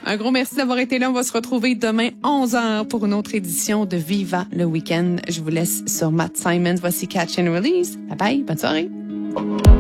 Un gros merci d'avoir été là. On va se retrouver demain 11h pour une autre édition de Viva le Week-end. Je vous laisse sur Matt Simons. Voici Catch and Release. Bye bye. Bonne soirée.